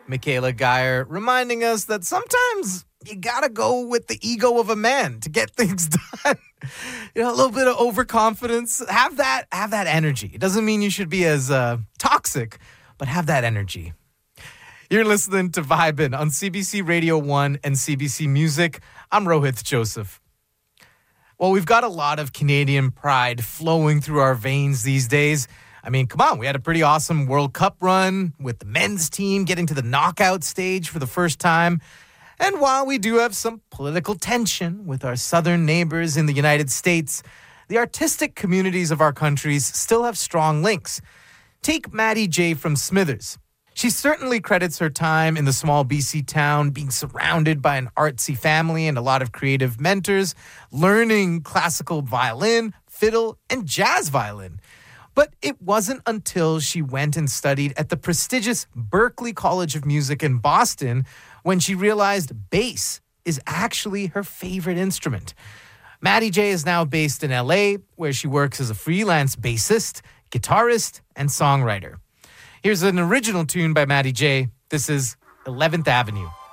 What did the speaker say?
Michaela Geyer reminding us that sometimes you gotta go with the ego of a man to get things done. A little bit of overconfidence. Have that energy. It doesn't mean you should be as toxic, but have that energy. You're listening to Vibin' on CBC Radio 1 and CBC Music. I'm Rohith Joseph. Well, we've got a lot of Canadian pride flowing through our veins these days. I mean, come on, we had a pretty awesome World Cup run with the men's team getting to the knockout stage for the first time. And while we do have some political tension with our southern neighbors in the United States, the artistic communities of our countries still have strong links. Take Maddie J. from Smithers. She certainly credits her time in the small BC town being surrounded by an artsy family and a lot of creative mentors, learning classical violin, fiddle, and jazz violin. But it wasn't until she went and studied at the prestigious Berklee College of Music in Boston when she realized bass is actually her favorite instrument. Maddie J. is now based in LA, where she works as a freelance bassist, guitarist, and songwriter. Here's an original tune by Maddie J. This is 11th Avenue.